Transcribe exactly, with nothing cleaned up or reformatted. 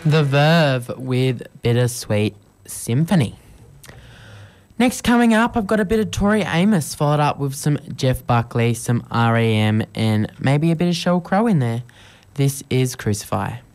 The Verve with Bittersweet Symphony. Next coming up, I've got a bit of Tori Amos followed up with some Jeff Buckley, some R E M, and maybe a bit of Sheryl Crow in there. This is Crucify.